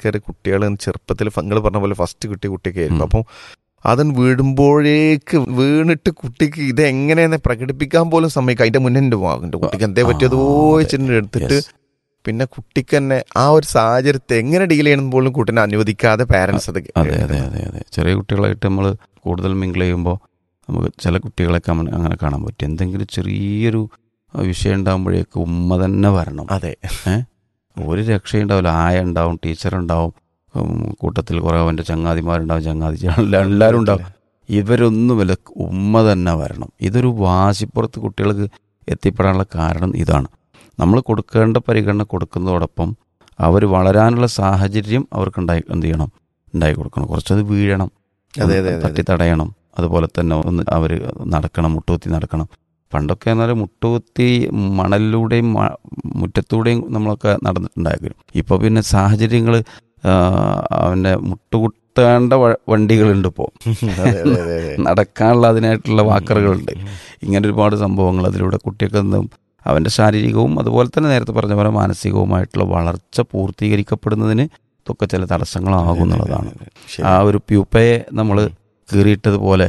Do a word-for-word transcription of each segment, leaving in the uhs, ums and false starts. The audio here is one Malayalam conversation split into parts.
ആൾക്കാർ കുട്ടികൾ ചെറുപ്പത്തിൽ നിങ്ങൾ പറഞ്ഞ പോലെ ഫസ്റ്റ് കിട്ടിയ കുട്ടിയൊക്കെ ആയിരിക്കും. അപ്പം അതൻ വീടുമ്പോഴേക്ക് വീണിട്ട് കുട്ടിക്ക് ഇത് എങ്ങനെയെന്ന് പ്രകടിപ്പിക്കാൻ പോലും സമ്മതിക്കും. അതിന്റെ മുന്നേ എൻ്റെ വാങ്ങുന്നുണ്ട് കുട്ടിക്ക് എന്തേ പറ്റിയതോ വെച്ചിട്ട് എടുത്തിട്ട് പിന്നെ കുട്ടിക്ക് തന്നെ ആ ഒരു സാഹചര്യത്തെ എങ്ങനെ ഡീൽ ചെയ്യണം പോലും കുട്ടീനെ അനുവദിക്കാതെ പാരൻസ് അത്. അതെ അതെ അതെ അതെ ചെറിയ കുട്ടികളായിട്ട് നമ്മൾ കൂടുതൽ മിങ്കിൾ ചെയ്യുമ്പോൾ നമുക്ക് ചില കുട്ടികളൊക്കെ അങ്ങനെ കാണാൻ പറ്റും. എന്തെങ്കിലും ചെറിയൊരു വിഷയം ഉണ്ടാകുമ്പോഴേക്ക് ഉമ്മ തന്നെ വരണം. അതെ, ഏഹ് ഒരു രക്ഷയുണ്ടാവില്ല. ആയ ഉണ്ടാവും, ടീച്ചറുണ്ടാവും, കൂട്ടത്തിൽ കുറേ അവൻ്റെ ചങ്ങാതിമാരുണ്ടാവും, ചങ്ങാതി എല്ലാവരും ഉണ്ടാവും. ഇവരൊന്നുമില്ല, ഉമ്മ തന്നെ വരണം. ഇതൊരു വാശിപ്പുറത്ത് കുട്ടികൾക്ക് എത്തിപ്പെടാനുള്ള കാരണം ഇതാണ്. നമ്മൾ കൊടുക്കേണ്ട പരിഗണന കൊടുക്കുന്നതോടൊപ്പം അവർ വളരാനുള്ള സാഹചര്യം അവർക്ക് ഉണ്ടായി എന്ത് ചെയ്യണം ഉണ്ടായി കൊടുക്കണം. കുറച്ചത് വീഴണം, തട്ടി തടയണം. അതുപോലെ തന്നെ ഒന്ന് അവർ നടക്കണം, മുട്ടുകുത്തി നടക്കണം. പണ്ടൊക്കെ എന്നാൽ മുട്ടുകുത്തി മണലിലൂടെയും മുറ്റത്തൂടെയും നമ്മളൊക്കെ നടന്നിട്ടുണ്ടായിരിക്കും. ഇപ്പോൾ പിന്നെ സാഹചര്യങ്ങൾ അവൻ്റെ മുട്ടുകുത്തേണ്ട വണ്ടികളുണ്ട്. ഇപ്പോൾ നടക്കാനുള്ള അതിനായിട്ടുള്ള വാക്കറുകളുണ്ട്. ഇങ്ങനെ ഒരുപാട് സംഭവങ്ങൾ അതിലൂടെ കുട്ടികൾക്ക് എന്തും അവൻ്റെ ശാരീരികവും അതുപോലെ തന്നെ നേരത്തെ പറഞ്ഞ പോലെ മാനസികവുമായിട്ടുള്ള വളർച്ച പൂർത്തീകരിക്കപ്പെടുന്നതിന് ഇതൊക്കെ ചില തടസ്സങ്ങളാകുന്നുള്ളതാണ്. ആ ഒരു പ്യൂപ്പയെ നമ്മൾ കീറിയിട്ടതുപോലെ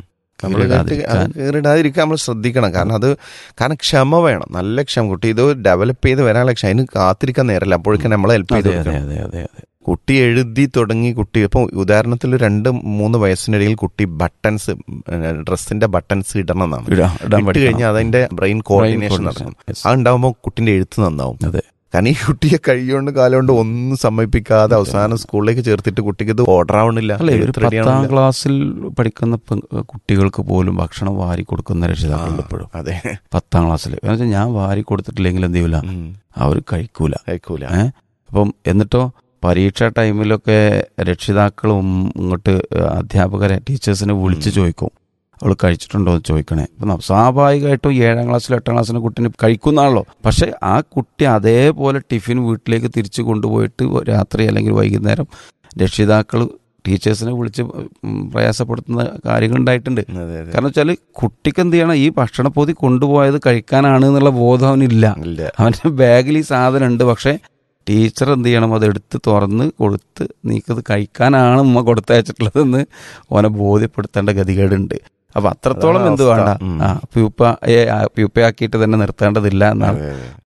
കീറിടാതിരിക്കാൻ നമ്മൾ ശ്രദ്ധിക്കണം. കാരണം അത് കാരണം ക്ഷമ വേണം, നല്ല ക്ഷമ. കുട്ടി ഇത് ഡെവലപ്പ് ചെയ്ത് വരാനുള്ള ക്ഷമ, അതിന് കാത്തിരിക്കാൻ നേരമില്ല. അപ്പോഴേക്കും നമ്മൾ ഹെൽപ്പ് ചെയ്ത് അതെ അതെ അതെ കുട്ടി എഴുതി തുടങ്ങി. കുട്ടി ഇപ്പം ഉദാഹരണത്തിൽ രണ്ട് മൂന്ന് വയസ്സിനിടയിൽ കുട്ടി ബട്ടൺസ് ഡ്രസ്സിന്റെ ബട്ടൺസ് ഇടണം എന്നാണ്. ഇട്ട് കഴിഞ്ഞാൽ അതിന്റെ ബ്രെയിൻ കോർഡിനേഷൻ നടക്കും. അതുണ്ടാകുമ്പോൾ കുട്ടിന്റെ എഴുത്ത് നന്നാവും. അതെ, കാരണം ഈ കുട്ടിയെ കൈകൊണ്ട് കാലുകൊണ്ട് ഒന്നും സമ്മതിപ്പിക്കാതെ അവസാനം സ്കൂളിലേക്ക് ചേർത്തിട്ട് കുട്ടിക്ക് ഇത് ഓർഡർ ആവണില്ല. പത്താം ക്ലാസ്സിൽ പഠിക്കുന്ന കുട്ടികൾക്ക് പോലും ഭക്ഷണം വാരി കൊടുക്കുന്ന രക്ഷിതാക്കളുണ്ട് ഇപ്പോഴും. അതെ, പത്താം ക്ലാസ്സിൽ. കാരണം വെച്ചാൽ ഞാൻ വാരി കൊടുത്തിട്ടില്ലെങ്കിൽ എന്ത് ചെയ്യൂല, അവർ കഴിക്കൂല കഴിക്കൂല ഏഹ് അപ്പം എന്നിട്ടോ പരീക്ഷ ടൈമിലൊക്കെ രക്ഷിതാക്കളും ഇങ്ങോട്ട് അധ്യാപകരെ ടീച്ചേഴ്സിനെ വിളിച്ച് ചോദിക്കും, അവൾ കഴിച്ചിട്ടുണ്ടോ എന്ന് ചോദിക്കണേ. അപ്പം സ്വാഭാവികമായിട്ടും ഏഴാം ക്ലാസ്സിലും എട്ടാം ക്ലാസ്സിലെ കുട്ടീനെ കഴിക്കുന്നതാണല്ലോ. പക്ഷെ ആ കുട്ടി അതേപോലെ ടിഫിൻ വീട്ടിലേക്ക് തിരിച്ചു കൊണ്ടുപോയിട്ട് രാത്രി അല്ലെങ്കിൽ വൈകുന്നേരം രക്ഷിതാക്കൾ ടീച്ചേഴ്സിനെ വിളിച്ച് പ്രയാസപ്പെടുത്തുന്ന കാര്യങ്ങൾ ഉണ്ടായിട്ടുണ്ട്. കാരണം വെച്ചാൽ കുട്ടിക്ക് എന്ത് ചെയ്യണം, ഈ ഭക്ഷണപ്പൊതി കൊണ്ടുപോയത് കഴിക്കാനാണ് എന്നുള്ള ബോധം അവനില്ല. അവൻ്റെ ബാഗിൽ ഈ സാധനം ഉണ്ട്, പക്ഷേ ടീച്ചർ എന്ത് ചെയ്യണം, അത് എടുത്ത് തുറന്ന് കൊടുത്ത് നീക്കത് കഴിക്കാനാണ് ഉമ്മ കൊടുത്തയച്ചിട്ടുള്ളതെന്ന് ഓനെ ബോധ്യപ്പെടുത്തേണ്ട ഗതികേടുണ്ട്. അപ്പം അത്രത്തോളം എന്ത് വേണ്ട, ആ പ്യൂപ്പ പ്യൂപ്പയാക്കിയിട്ട് തന്നെ നിർത്തേണ്ടതില്ല എന്നാണ്